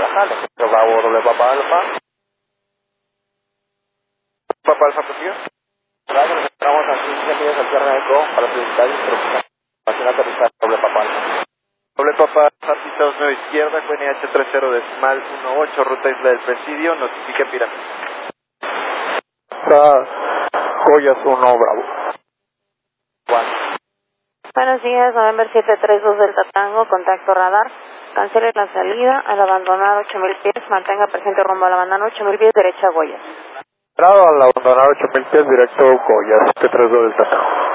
bajarle. Bravo, doble Papa Alfa. Papa Alfa, posición. Bravo, nos entramos a 15 millas al tierra de Eco para solicitar instrucción. Pasión aterrizar, doble Papa Alfa. Doble Papa Alfa, pista 29 izquierda, QNH 30 decimal 18, ruta Isla del Presidio, notifique pirámide. Joyas 1, Bravo. Buenos días, November 732 Delta Tango, contacto radar. Cancele la salida al abandonar 8000 pies, mantenga presente rumbo al abandonar 8000 pies, derecha Goyas. Al abandonar 8000 pies, directo Goyas, T32 Delta Tango.